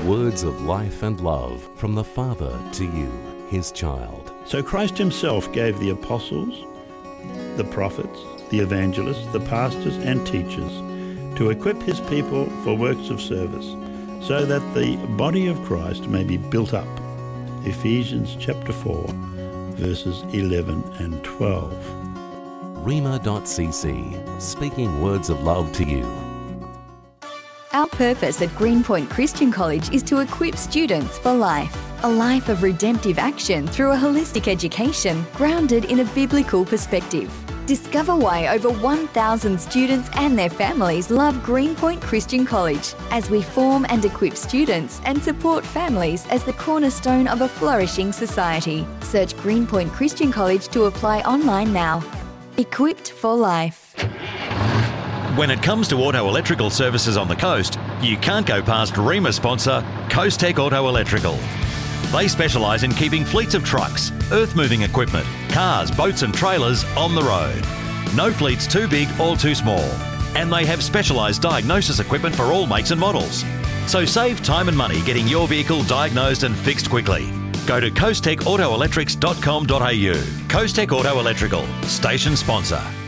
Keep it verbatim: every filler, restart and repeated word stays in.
Words of life and love from the Father to you, His child. So Christ Himself gave the apostles, the prophets, the evangelists, the pastors and teachers to equip His people for works of service, so that the body of Christ may be built up. Ephesians chapter four, verses eleven and twelve. Rhema dot c c, speaking words of love to you. Our purpose at Greenpoint Christian College is to equip students for life. A life of redemptive action through a holistic education grounded in a biblical perspective. Discover why over one thousand students and their families love Greenpoint Christian College as we form and equip students and support families as the cornerstone of a flourishing society. Search Greenpoint Christian College to apply online now. Equipped for life. When it comes to auto electrical services on the coast, you can't go past Rhema sponsor Coast Tech Auto Electrical. They specialise in keeping fleets of trucks, earth-moving equipment, cars, boats and trailers on the road. No fleet's too big or too small. And they have specialised diagnosis equipment for all makes and models. So save time and money getting your vehicle diagnosed and fixed quickly. Go to coast tech auto electrics dot com dot a u. Coast Tech Auto Electrical, station sponsor.